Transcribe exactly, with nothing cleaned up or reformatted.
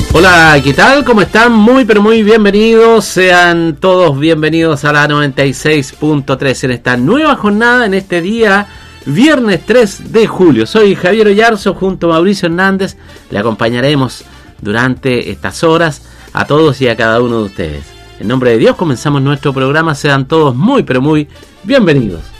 Hola, ¿qué tal? ¿Cómo están? Muy pero muy bienvenidos. Sean todos bienvenidos a la noventa y seis punto tres en esta nueva jornada, en este día, viernes tres de julio. Soy Javier Oyarzo, junto a Mauricio Hernández. Le acompañaremos durante estas horas a todos y a cada uno de ustedes. En nombre de Dios comenzamos nuestro programa. Sean todos muy pero muy bienvenidos.